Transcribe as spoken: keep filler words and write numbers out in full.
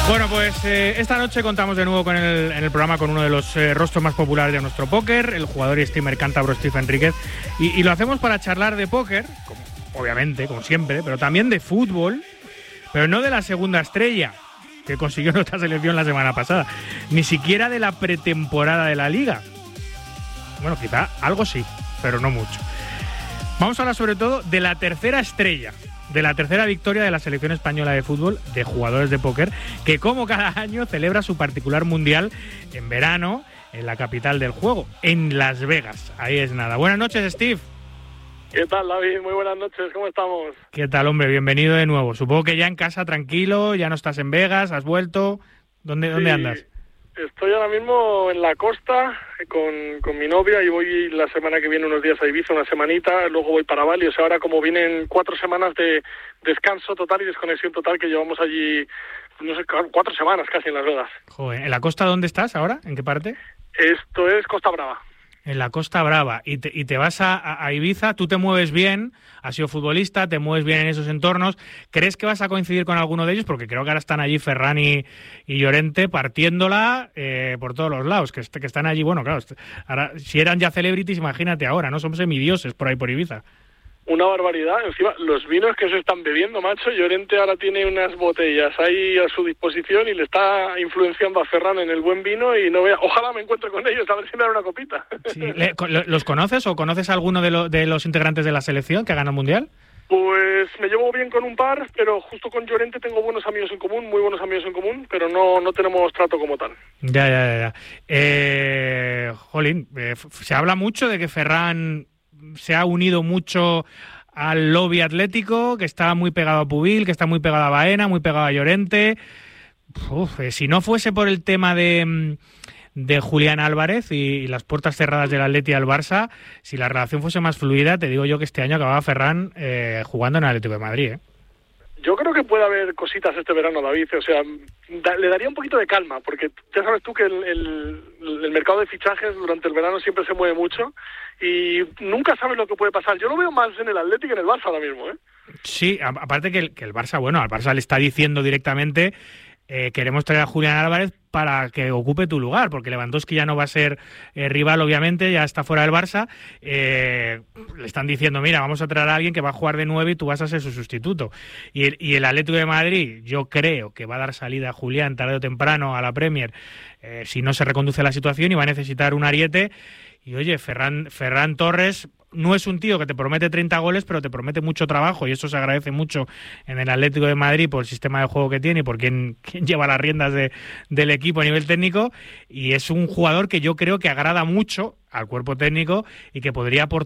Bueno, pues eh, esta noche contamos de nuevo con el, en el programa con uno de los eh, rostros más populares de nuestro póker, el jugador y streamer cántabro Steve Enríquez, y, y lo hacemos para charlar de póker, como, obviamente, como siempre, pero también de fútbol, pero no de la segunda estrella que consiguió nuestra selección la semana pasada, ni siquiera de la pretemporada de la Liga. Bueno, quizá algo sí, pero no mucho. Vamos a hablar sobre todo de la tercera estrella, de la tercera victoria de la selección española de fútbol de jugadores de póker, que como cada año celebra su particular mundial en verano en la capital del juego, en Las Vegas. Ahí es nada. Buenas noches, Steve. ¿Qué tal, David? Muy buenas noches, ¿cómo estamos? ¿Qué tal, hombre? Bienvenido de nuevo. Supongo que ya en casa tranquilo, ya no estás en Vegas, has vuelto. ¿Dónde, sí, dónde andas? Estoy ahora mismo en la costa con, con mi novia y voy la semana que viene unos días a Ibiza, una semanita, luego voy para Bali. O sea, ahora como vienen cuatro semanas de descanso total y desconexión total que llevamos allí, no sé, cuatro semanas casi en Las Vegas. Joder, ¿en la costa dónde estás ahora? ¿En qué parte? Esto es Costa Brava. En la Costa Brava. Y te, y te vas a, a Ibiza, tú te mueves bien, has sido futbolista, te mueves bien en esos entornos. ¿Crees que vas a coincidir con alguno de ellos? Porque creo que ahora están allí Ferran y, y Llorente partiéndola eh, por todos los lados, que, que están allí, bueno, claro, ahora, si eran ya celebrities, imagínate ahora, ¿no? Somos semidioses por ahí por Ibiza. Una barbaridad. Encima, los vinos que se están bebiendo, macho. Llorente ahora tiene unas botellas ahí a su disposición y le está influenciando a Ferran en el buen vino y no vea. Ojalá me encuentre con ellos, a ver si me dan una copita. Sí. ¿Le, ¿Los conoces o conoces a alguno de, lo, de los integrantes de la selección que ha ganado el Mundial? Pues me llevo bien con un par, pero justo con Llorente tengo buenos amigos en común, muy buenos amigos en común, pero no, no tenemos trato como tal. Ya, ya, ya. ya. Eh, jolín, eh, se habla mucho de que Ferran se ha unido mucho al lobby atlético, que está muy pegado a Pubil, que está muy pegado a Baena, muy pegado a Llorente. Uf, eh, si no fuese por el tema de, de Julián Álvarez y, y las puertas cerradas del Atleti al Barça, si la relación fuese más fluida, te digo yo que este año acababa Ferran eh, jugando en el Atlético de Madrid, ¿eh? Yo creo que puede haber cositas este verano, David. O sea, da, le daría un poquito de calma, porque ya sabes tú que el, el, el mercado de fichajes durante el verano siempre se mueve mucho y nunca sabes lo que puede pasar. Yo lo veo más en el Atlético que en el Barça ahora mismo, ¿eh? Sí, aparte que el, que el Barça, bueno, al Barça le está diciendo directamente eh, queremos traer a Julián Álvarez para que ocupe tu lugar, porque Lewandowski ya no va a ser eh, rival, obviamente, ya está fuera del Barça. Eh, le están diciendo, mira, vamos a traer a alguien que va a jugar de nueve y tú vas a ser su sustituto. Y el, y el Atlético de Madrid, yo creo que va a dar salida a Julián tarde o temprano a la Premier, eh, si no se reconduce la situación, y va a necesitar un ariete. Y oye, Ferran, Ferran Torres no es un tío que te promete treinta goles, pero te promete mucho trabajo, y eso se agradece mucho en el Atlético de Madrid por el sistema de juego que tiene y por quién, quién lleva las riendas de, del equipo a nivel técnico, y es un jugador que yo creo que agrada mucho al cuerpo técnico y que podría aportar